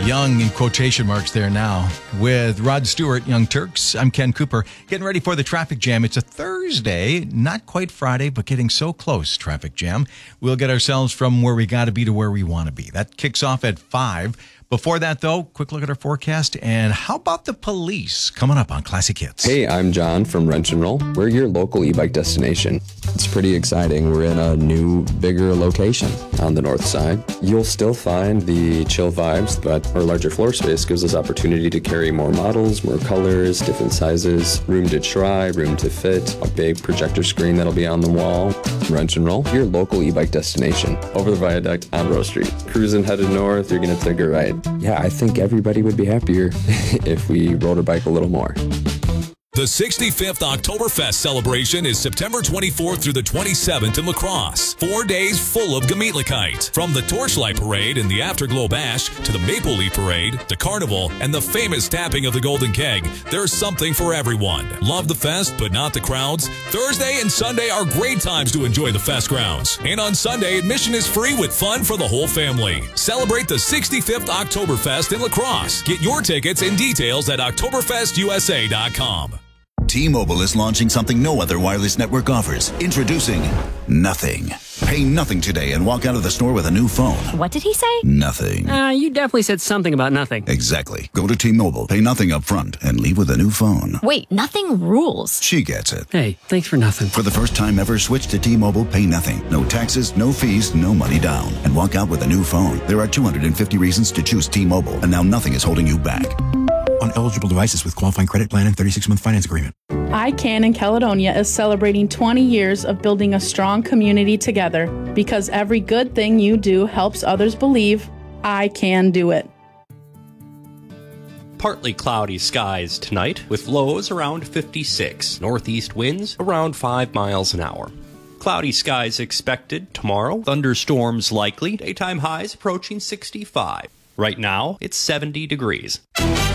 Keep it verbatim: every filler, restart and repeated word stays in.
Young in quotation marks there now. With Rod Stewart, Young Turks, I'm Ken Cooper. Getting ready for the traffic jam. It's a Thursday, not quite Friday, but getting so close, traffic jam. We'll get ourselves from where we got to be to where we want to be. That kicks off at five. Before that, though, quick look at our forecast. And how about the police coming up on Classic Hits? Hey, I'm John from Wrench and Roll. We're your local e-bike destination. It's pretty exciting. We're in a new, bigger location on the north side. You'll still find the chill vibes, but our larger floor space gives us opportunity to carry more models, more colors, different sizes, room to try, room to fit, a big projector screen that'll be on the wall. Wrench and Roll, your local e-bike destination. Over the viaduct on Rose Street. Cruising headed north, you're going to take a ride. Yeah, I think everybody would be happier if we rode a bike a little more. The sixty-fifth Oktoberfest celebration is September twenty-fourth through the twenty-seventh in La Crosse. Four days full of Gemütlichkeit. From the Torchlight Parade and the Afterglow Bash to the Maple Leaf Parade, the Carnival, and the famous tapping of the Golden Keg, there's something for everyone. Love the fest, but not the crowds? Thursday and Sunday are great times to enjoy the fest grounds. And on Sunday, admission is free with fun for the whole family. Celebrate the sixty-fifth Oktoberfest in La Crosse. Get your tickets and details at Oktoberfest U S A dot com. T-Mobile is launching something no other wireless network offers. Introducing Nothing. Pay nothing today and walk out of the store with a new phone. What did he say? Nothing. Uh, you definitely said something about nothing. Exactly. Go to T-Mobile, pay nothing up front, and leave with a new phone. Wait, nothing rules. She gets it. Hey, thanks for nothing. For the first time ever, switch to T-Mobile, pay nothing. No taxes, no fees, no money down. And walk out with a new phone. There are two hundred fifty reasons to choose T-Mobile, and now nothing is holding you back. On eligible devices with qualifying credit plan and thirty-six month finance agreement. I CAN in Caledonia is celebrating twenty years of building a strong community together because every good thing you do helps others believe I can do it. Partly cloudy skies tonight with lows around fifty-six. Northeast winds around five miles an hour. Cloudy skies expected tomorrow. Thunderstorms likely. Daytime highs approaching sixty-five. Right now, it's seventy degrees.